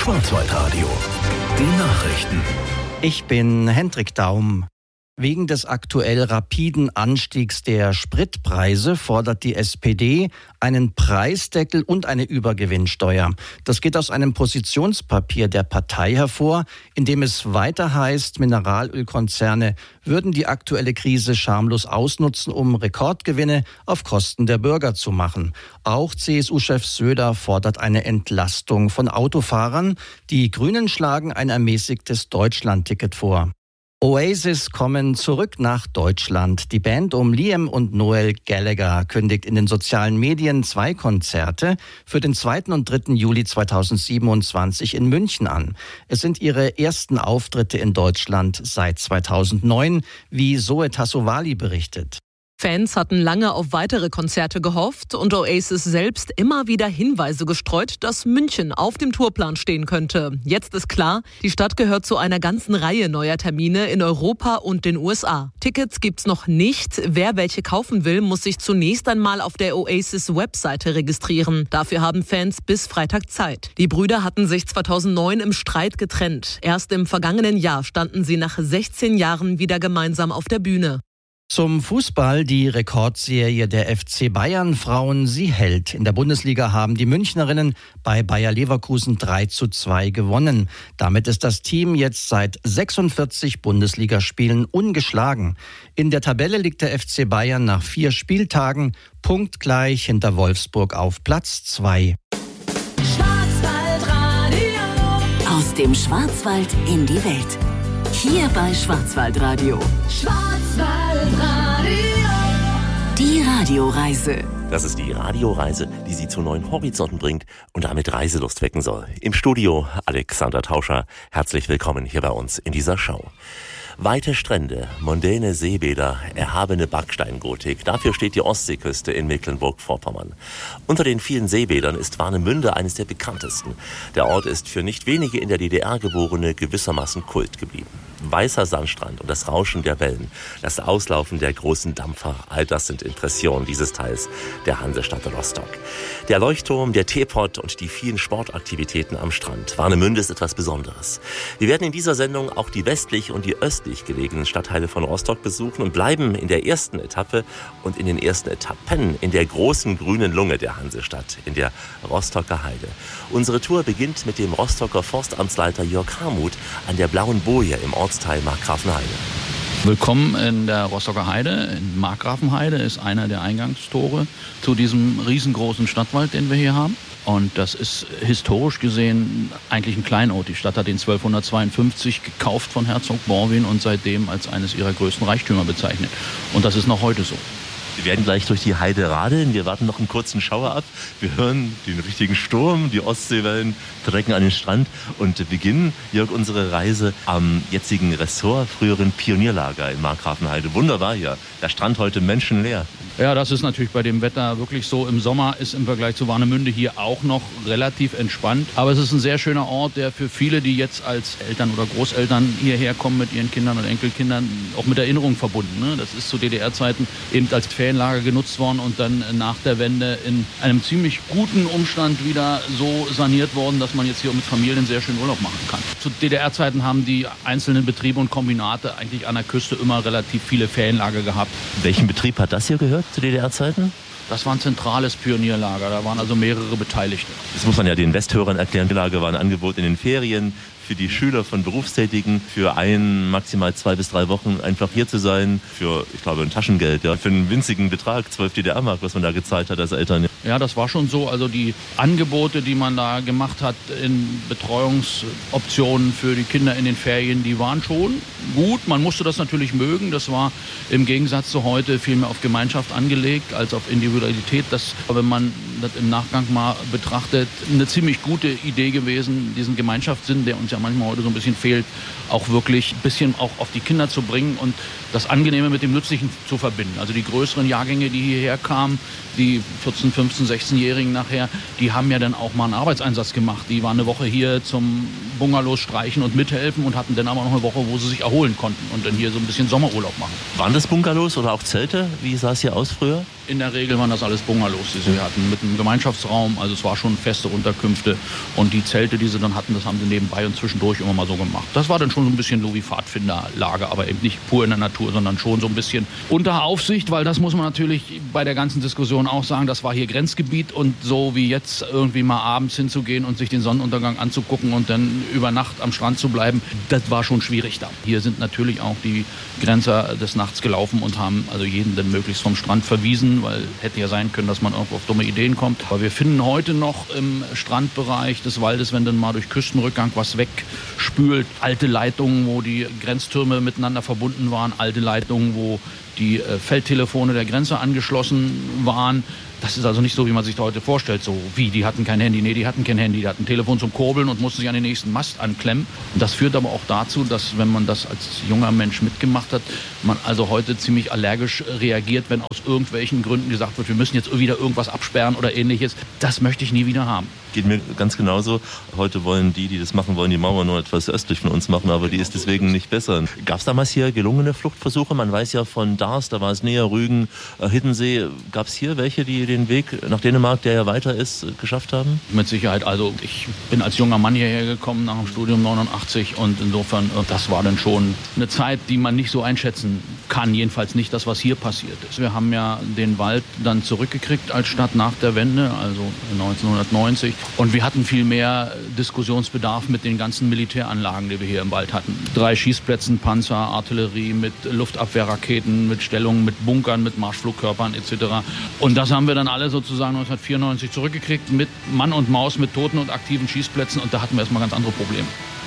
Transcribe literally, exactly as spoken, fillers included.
Schwarzwaldradio. Die Nachrichten. Ich bin Hendrik Daum. Wegen des aktuell rapiden Anstiegs der Spritpreise fordert die S P D einen Preisdeckel und eine Übergewinnsteuer. Das geht aus einem Positionspapier der Partei hervor, in dem es weiter heißt, Mineralölkonzerne würden die aktuelle Krise schamlos ausnutzen, um Rekordgewinne auf Kosten der Bürger zu machen. Auch C S U-Chef Söder fordert eine Entlastung von Autofahrern. Die Grünen schlagen ein ermäßigtes Deutschlandticket vor. Oasis kommen zurück nach Deutschland. Die Band um Liam und Noel Gallagher kündigt in den sozialen Medien zwei Konzerte für den zweiten und dritten Juli zweitausendsiebenundzwanzig in München an. Es sind ihre ersten Auftritte in Deutschland seit zweitausendneun, wie Zoe Tassovali berichtet. Fans hatten lange auf weitere Konzerte gehofft und Oasis selbst immer wieder Hinweise gestreut, dass München auf dem Tourplan stehen könnte. Jetzt ist klar, die Stadt gehört zu einer ganzen Reihe neuer Termine in Europa und den U S A. Tickets gibt's noch nicht. Wer welche kaufen will, muss sich zunächst einmal auf der Oasis-Webseite registrieren. Dafür haben Fans bis Freitag Zeit. Die Brüder hatten sich zweitausendneun im Streit getrennt. Erst im vergangenen Jahr standen sie nach sechzehn Jahren wieder gemeinsam auf der Bühne. Zum Fußball, die Rekordserie der F C Bayern Frauen, sie hält. In der Bundesliga haben die Münchnerinnen bei Bayer Leverkusen drei zu zwei gewonnen. Damit ist das Team jetzt seit sechsundvierzig Bundesligaspielen ungeschlagen. In der Tabelle liegt der F C Bayern nach vier Spieltagen punktgleich hinter Wolfsburg auf Platz zwei. Aus dem Schwarzwald in die Welt. Hier bei Schwarzwaldradio. Schwarzwaldradio. Die Radioreise. Das ist die Radioreise, die Sie zu neuen Horizonten bringt und damit Reiselust wecken soll. Im Studio Alexander Tauscher. Herzlich willkommen hier bei uns in dieser Show. Weite Strände, mondäne Seebäder, erhabene Backsteingotik. Dafür steht die Ostseeküste in Mecklenburg-Vorpommern. Unter den vielen Seebädern ist Warnemünde eines der bekanntesten. Der Ort ist für nicht wenige in der D D R Geborene gewissermaßen Kult geblieben. Weißer Sandstrand und das Rauschen der Wellen, das Auslaufen der großen Dampfer, all das sind Impressionen dieses Teils der Hansestadt Rostock. Der Leuchtturm, der Teepot und die vielen Sportaktivitäten am Strand. Warnemünde ist etwas Besonderes. Wir werden in dieser Sendung auch die westlich und die östlich gelegenen Stadtteile von Rostock besuchen und bleiben in der ersten Etappe und in den ersten Etappen in der großen grünen Lunge der Hansestadt, in der Rostocker Heide. Unsere Tour beginnt mit dem Rostocker Forstamtsleiter Jörg Harmuth an der Blauen Boje im Ortsteil Markgrafenheide. Willkommen in der Rostocker Heide. In Markgrafenheide ist einer der Eingangstore zu diesem riesengroßen Stadtwald, den wir hier haben. Und das ist historisch gesehen eigentlich ein Kleinod. Die Stadt hat ihn zwölfhundertzweiundfünfzig gekauft von Herzog Borwin und seitdem als eines ihrer größten Reichtümer bezeichnet. Und das ist noch heute so. Wir werden gleich durch die Heide radeln. Wir warten noch einen kurzen Schauer ab. Wir hören den richtigen Sturm, die Ostseewellen trecken an den Strand und beginnen, Jörg, unsere Reise am jetzigen Ressort, früheren Pionierlager in Markgrafenheide. Wunderbar hier. Der Strand heute menschenleer. Ja, das ist natürlich bei dem Wetter wirklich so. Im Sommer ist im Vergleich zu Warnemünde hier auch noch relativ entspannt. Aber es ist ein sehr schöner Ort, der für viele, die jetzt als Eltern oder Großeltern hierher kommen mit ihren Kindern und Enkelkindern, auch mit Erinnerungen verbunden. Ne? Das ist zu D D R-Zeiten eben als Ferienlager genutzt worden und dann nach der Wende in einem ziemlich guten Umstand wieder so saniert worden, dass man jetzt hier mit Familien sehr schön Urlaub machen kann. Zu D D R-Zeiten haben die einzelnen Betriebe und Kombinate eigentlich an der Küste immer relativ viele Ferienlager gehabt. Welchen Betrieb hat das hier gehört zu D D R-Zeiten? Das war ein zentrales Pionierlager, da waren also mehrere Beteiligte. Das muss man ja den Westhörern erklären. Die Lager waren Angebot in den Ferien für die Schüler von Berufstätigen, für ein, maximal zwei bis drei Wochen einfach hier zu sein, für, ich glaube, ein Taschengeld, ja, für einen winzigen Betrag, zwölf D D R-Mark, was man da gezahlt hat als Eltern. Ja, das war schon so. Also die Angebote, die man da gemacht hat in Betreuungsoptionen für die Kinder in den Ferien, die waren schon gut. Man musste das natürlich mögen. Das war im Gegensatz zu heute viel mehr auf Gemeinschaft angelegt als auf Individualität. Das, wenn man das im Nachgang mal betrachtet, eine ziemlich gute Idee gewesen, diesen Gemeinschaftssinn, der uns ja manchmal heute so ein bisschen fehlt, auch wirklich ein bisschen auch auf die Kinder zu bringen und das Angenehme mit dem Nützlichen zu verbinden. Also die größeren Jahrgänge, die hierher kamen, die vierzehn-, fünfzehn-, sechzehnjährigen nachher, die haben ja dann auch mal einen Arbeitseinsatz gemacht. Die waren eine Woche hier zum Bungalows streichen und mithelfen und hatten dann aber noch eine Woche, wo sie sich erholen konnten und dann hier so ein bisschen Sommerurlaub machen. Waren das Bungalows oder auch Zelte? Wie sah es hier aus früher? In der Regel waren das alles Bungalows, die sie hatten, mit im Gemeinschaftsraum. Also es war schon feste Unterkünfte. Und die Zelte, die sie dann hatten, das haben sie nebenbei und zwischendurch immer mal so gemacht. Das war dann schon so ein bisschen so wie Pfadfinderlager, aber eben nicht pur in der Natur, sondern schon so ein bisschen unter Aufsicht, weil das muss man natürlich bei der ganzen Diskussion auch sagen, das war hier Grenzgebiet und so wie jetzt irgendwie mal abends hinzugehen und sich den Sonnenuntergang anzugucken und dann über Nacht am Strand zu bleiben, das war schon schwierig da. Hier sind natürlich auch die Grenzer des Nachts gelaufen und haben also jeden dann möglichst vom Strand verwiesen, weil hätte ja sein können, dass man irgendwo auf dumme Ideen kommt. Aber wir finden heute noch im Strandbereich des Waldes, wenn dann mal durch Küstenrückgang was wegspült, alte Leitungen, wo die Grenztürme miteinander verbunden waren, alte Leitungen, wo die äh, Feldtelefone der Grenze angeschlossen waren. Das ist also nicht so, wie man sich da heute vorstellt. So wie, die hatten kein Handy. Nee, die hatten kein Handy. Die hatten ein Telefon zum Kurbeln und mussten sich an den nächsten Mast anklemmen. Und das führt aber auch dazu, dass, wenn man das als junger Mensch mitgemacht hat, man also heute ziemlich allergisch reagiert, wenn aus irgendwelchen Gründen gesagt wird, wir müssen jetzt wieder irgendwas absperren oder ähnliches. Das möchte ich nie wieder haben. Geht mir ganz genauso. Heute wollen die, die das machen wollen, die Mauer nur etwas östlich von uns machen, aber die ist deswegen nicht besser. Gab es damals hier gelungene Fluchtversuche? Man weiß ja von Darß, da war es näher, Rügen, äh, Hiddensee. Gab es hier welche, die den Weg nach Dänemark, der ja weiter ist, geschafft haben? Mit Sicherheit. Also ich bin als junger Mann hierher gekommen nach dem Studium neunundachtzig und insofern, das war dann schon eine Zeit, die man nicht so einschätzen kann. Jedenfalls nicht das, was hier passiert ist. Wir haben ja den Wald dann zurückgekriegt als Stadt nach der Wende, also neunzehnhundertneunzig. Und wir hatten viel mehr Diskussionsbedarf mit den ganzen Militäranlagen, die wir hier im Wald hatten. Drei Schießplätzen, Panzer, Artillerie mit Luftabwehrraketen, mit Stellungen, mit Bunkern, mit Marschflugkörpern et cetera. Und das haben wir dann alle sozusagen neunzehnhundertvierundneunzig zurückgekriegt mit Mann und Maus, mit toten und aktiven Schießplätzen. Und da hatten wir erstmal ganz andere Probleme.